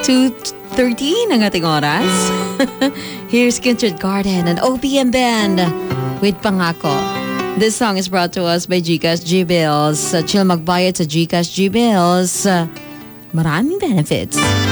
2:13 ang ating oras. Here's Kindred Garden and OPM Band with Pangako. This song is brought to us by GCash G-Bills. Chill magbayad sa GCash G-Bills. Maraming benefits.